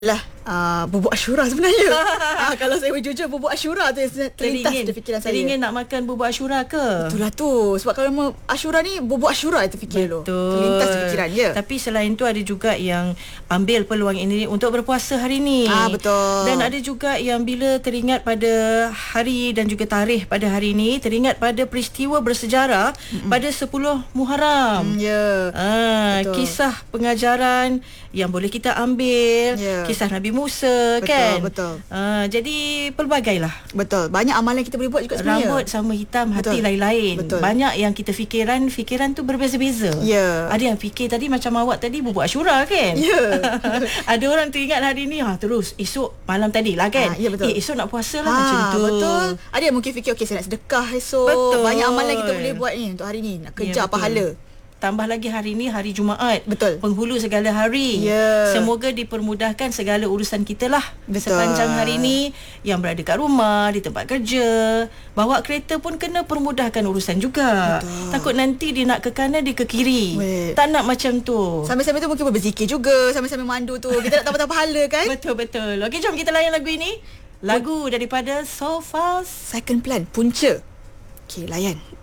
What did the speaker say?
lah bubuk Ashura sebenarnya. Kalau saya berjujur, bubuk Ashura tu yang terlintas di fikiran saya. Teringin nak makan bubuk Ashura ke? Itulah tu. Sebab kalau mau Ashura ni, bubuk Ashura itu fikir lo. Terlintas di fikiran je. Tapi selain tu ada juga yang ambil peluang ini untuk berpuasa hari ni. Betul. Dan ada juga yang bila teringat pada hari dan juga tarikh pada hari ni, teringat pada peristiwa bersejarah pada 10 Muharram. Kisah pengajaran yang boleh kita ambil, kisah Nabi Musa, betul, kan? Betul. Jadi pelbagailah. Betul. Banyak amalan kita boleh buat juga sebenarnya. Rambut sama hitam, hati lain-lain. Betul. Banyak yang kita fikiran tu berbeza-beza. Ada yang fikir tadi macam awak tadi bubuk Ashura, kan? Ada orang teringat hari ni terus esok malam tadi lah, kan? Betul. Esok nak puasa lah, macam tu. Betul. Ada yang mungkin fikir saya nak sedekah esok. Betul. Banyak amalan kita boleh buat ni untuk hari ni, nak kejar pahala. Tambah lagi hari ni hari Jumaat. Betul. Penghulu segala hari. Semoga dipermudahkan segala urusan kita lah. Betul. Sepanjang hari ni, yang berada kat rumah, di tempat kerja, bawa kereta pun kena permudahkan urusan juga. Betul. Takut nanti dia nak ke kanan, dia ke kiri. Tak nak macam tu. Sambil-sambil tu mungkin berzikir juga, sambil-sambil mandu tu. Kita nak tambah pahala, kan? Betul-betul. Okey, jom kita layan lagu ini. Lagu daripada So Fast Second Plan, Punca. Okey, layan.